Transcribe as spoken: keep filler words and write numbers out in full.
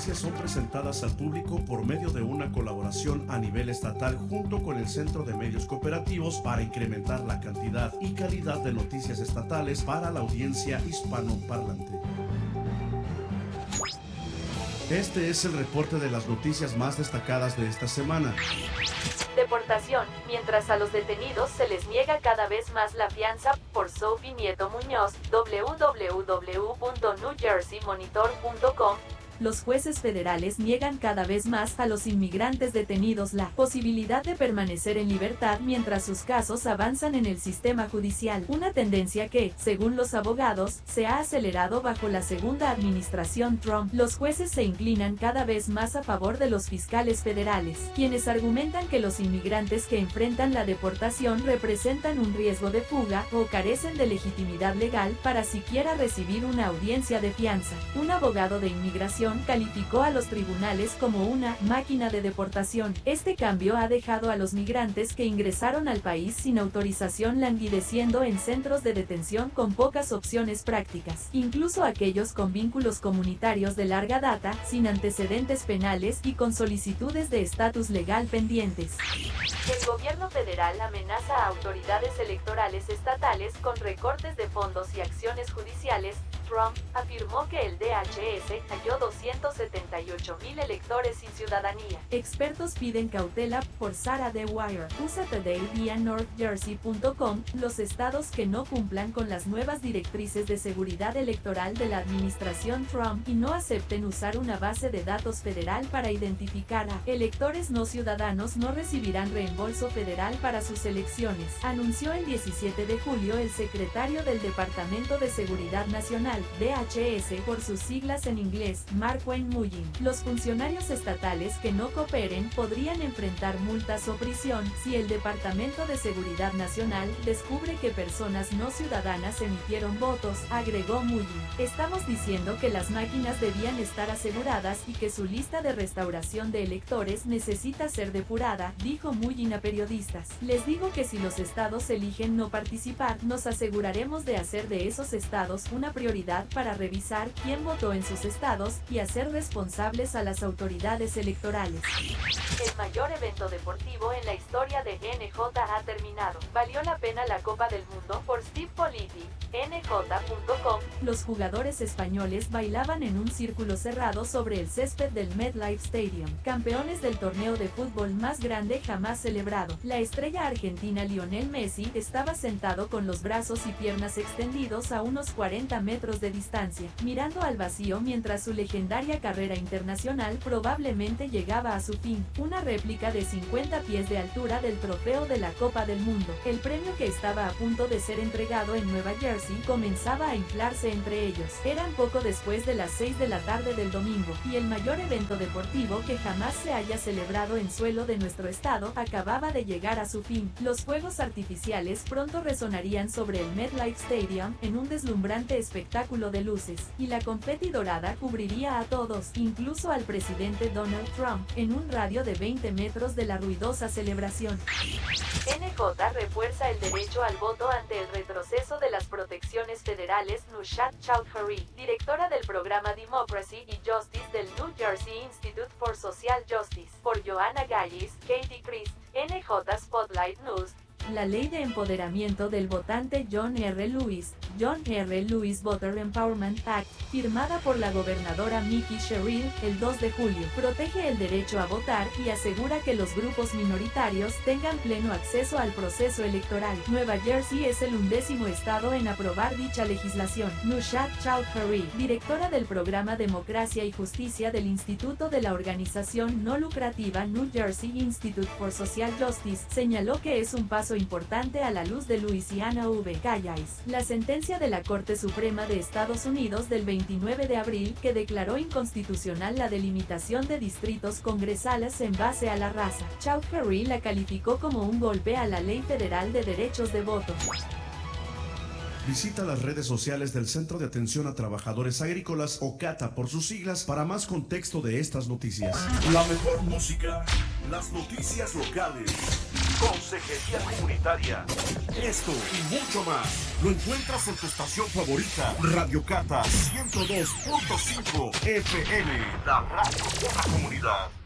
noticias son presentadas al público por medio de una colaboración a nivel estatal junto con el Centro de Medios Cooperativos para incrementar la cantidad y calidad de noticias estatales para la audiencia hispanoparlante. Este es el reporte de las noticias más destacadas de esta semana. Deportación, mientras a los detenidos se les niega cada vez más la fianza, por Sophie Nieto Muñoz, doble u doble u doble u punto new jersey monitor punto com. Los jueces federales niegan cada vez más a los inmigrantes detenidos la posibilidad de permanecer en libertad mientras sus casos avanzan en el sistema judicial, una tendencia que, según los abogados, se ha acelerado bajo la segunda administración Trump. Los jueces se inclinan cada vez más a favor de los fiscales federales, quienes argumentan que los inmigrantes que enfrentan la deportación representan un riesgo de fuga o carecen de legitimidad legal para siquiera recibir una audiencia de fianza. Un abogado de inmigración calificó a los tribunales como una máquina de deportación. Este cambio ha dejado a los migrantes que ingresaron al país sin autorización languideciendo en centros de detención con pocas opciones prácticas. Incluso aquellos con vínculos comunitarios de larga data, sin antecedentes penales y con solicitudes de estatus legal pendientes. El gobierno federal amenaza a autoridades electorales estatales con recortes de fondos y acciones judiciales. Trump afirmó que el D H S halló doscientos setenta y ocho mil electores sin ciudadanía. Expertos piden cautela por Sarah The Wire. U S A Today vía north jersey punto com. Los estados que no cumplan con las nuevas directrices de seguridad electoral de la administración Trump y no acepten usar una base de datos federal para identificar a electores no ciudadanos no recibirán reembolso federal para sus elecciones, anunció el diecisiete de julio el secretario del Departamento de Seguridad Nacional, D H S por sus siglas en inglés, Mark Wayne Mullin. Los funcionarios estatales que no cooperen podrían enfrentar multas o prisión si el Departamento de Seguridad Nacional descubre que personas no ciudadanas emitieron votos, agregó Mullin. Estamos diciendo que las máquinas debían estar aseguradas y que su lista de restauración de electores necesita ser depurada, dijo Mullin a periodistas. Les digo que si los estados eligen no participar, nos aseguraremos de hacer de esos estados una prioridad para revisar quién votó en sus estados y hacer responsables a las autoridades electorales. El mayor evento deportivo en la historia de N J ha terminado. Valió la pena la Copa del Mundo por Steve Politi, N J punto com. Los jugadores españoles bailaban en un círculo cerrado sobre el césped del MetLife Stadium, campeones del torneo de fútbol más grande jamás celebrado. La estrella argentina Lionel Messi estaba sentado con los brazos y piernas extendidos a unos cuarenta metros de distancia, mirando al vacío mientras su legendaria carrera internacional probablemente llegaba a su fin. Una réplica de cincuenta pies de altura del trofeo de la Copa del Mundo, el premio que estaba a punto de ser entregado en Nueva Jersey, comenzaba a inflarse entre ellos. Eran poco después de las seis de la tarde del domingo, y el mayor evento deportivo que jamás se haya celebrado en suelo de nuestro estado acababa de llegar a su fin. Los fuegos artificiales pronto resonarían sobre el MetLife Stadium en un deslumbrante espectáculo de luces, y la confeti dorada cubriría a todos, incluso al presidente Donald Trump, en un radio de veinte metros de la ruidosa celebración. N J refuerza el derecho al voto ante el retroceso de las protecciones federales. Nushat Chowdhury, directora del programa Democracy y Justice del New Jersey Institute for Social Justice, por Joanna Gallis, Katie Christ, N J Spotlight News. La Ley de Empoderamiento del Votante John R. Lewis, John R. Lewis Voter Empowerment Act, firmada por la gobernadora Mickey Sherrill el dos de julio, protege el derecho a votar y asegura que los grupos minoritarios tengan pleno acceso al proceso electoral. Nueva Jersey es el undécimo estado en aprobar dicha legislación. Nushat Chowdhury, directora del programa Democracia y Justicia del Instituto de la organización no lucrativa New Jersey Institute for Social Justice, señaló que es un paso importante a la luz de Louisiana V. Calais, la sentencia de la Corte Suprema de Estados Unidos del veintinueve de abril que declaró inconstitucional la delimitación de distritos congresales en base a la raza. Chowdhury la calificó como un golpe a la Ley Federal de Derechos de Voto. Visita las redes sociales del Centro de Atención a Trabajadores Agrícolas, o CATA por sus siglas, para más contexto de estas noticias. La mejor música, las noticias locales, consejería comunitaria, esto y mucho más. lo encuentras en tu estación favorita, Radio Cata ciento dos punto cinco F M, la radio de la comunidad.